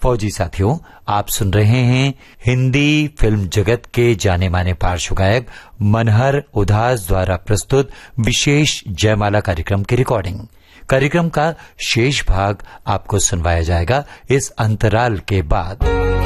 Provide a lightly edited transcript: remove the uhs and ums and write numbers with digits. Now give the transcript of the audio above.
फौजी साथियों, आप सुन रहे हैं हिंदी फिल्म जगत के जाने माने पार्श्व गायक मनहर उदास द्वारा प्रस्तुत विशेष जयमाला कार्यक्रम की रिकॉर्डिंग। कार्यक्रम का शेष भाग आपको सुनवाया जाएगा इस अंतराल के बाद।